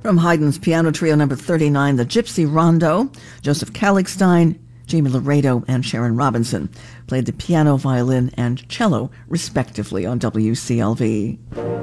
From Haydn's Piano Trio number 39, the Gypsy Rondo, Joseph Kallichstein, Jamie Laredo, and Sharon Robinson played the piano, violin, and cello, respectively, on WCLV.